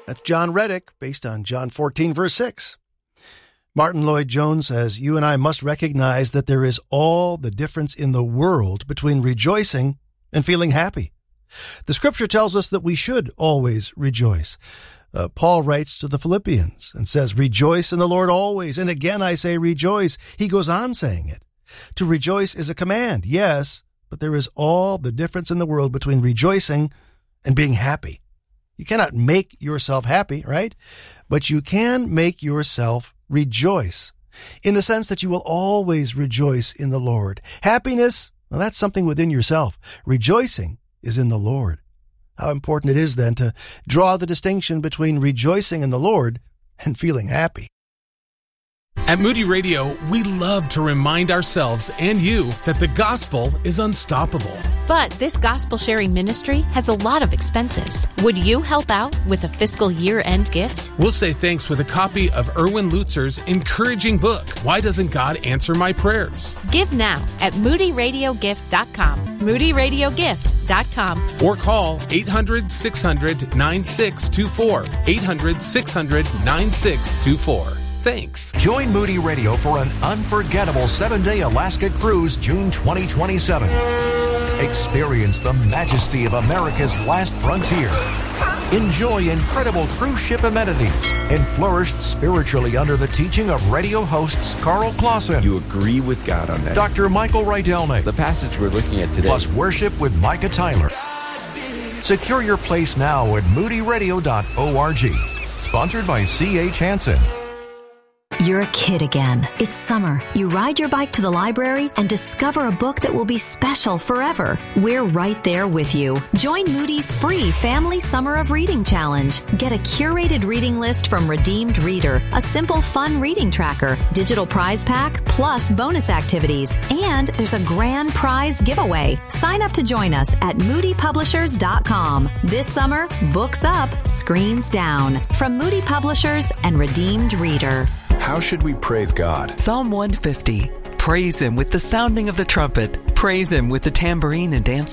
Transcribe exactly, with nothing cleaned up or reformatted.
That's John Reddick, based on John fourteen, verse six. Martin Lloyd-Jones says, you and I must recognize that there is all the difference in the world between rejoicing and feeling happy. The scripture tells us that we should always rejoice. Uh, Paul writes to the Philippians and says, rejoice in the Lord always. And again, I say rejoice. He goes on saying it. To rejoice is a command, yes, but there is all the difference in the world between rejoicing and being happy. You cannot make yourself happy, right? But you can make yourself rejoice in the sense that you will always rejoice in the Lord. Happiness, well, that's something within yourself. Rejoicing is in the Lord. How important it is then to draw the distinction between rejoicing in the Lord and feeling happy. At Moody Radio, we love to remind ourselves and you that the gospel is unstoppable. But this gospel sharing ministry has a lot of expenses. Would you help out with a fiscal year-end gift? We'll say thanks with a copy of Erwin Lutzer's encouraging book, Why Doesn't God Answer My Prayers? Give now at moody radio gift dot com. moody radio gift dot com. Or call eight hundred, six hundred, nine six two four. eight hundred, six hundred, nine six two four. Thanks. Join Moody Radio for an unforgettable seven-day Alaska cruise June twenty twenty-seven. Experience the majesty of America's last frontier. Enjoy incredible cruise ship amenities and flourish spiritually under the teaching of radio hosts Carl Clausen. You agree with God on that. Doctor Michael Rydelnik. The passage we're looking at today. Plus worship with Micah Tyler. Secure your place now at moody radio dot org. Sponsored by C H Hansen. You're a kid again. It's summer. You ride your bike to the library and discover a book that will be special forever. We're right there with you. Join Moody's free Family Summer of Reading Challenge. Get a curated reading list from Redeemed Reader, a simple, fun reading tracker, digital prize pack, plus bonus activities. And there's a grand prize giveaway. Sign up to join us at moody publishers dot com. This summer, books up, screens down. From Moody Publishers and Redeemed Reader. How should we praise God? Psalm one fifty. Praise Him with the sounding of the trumpet. Praise Him with the tambourine and dance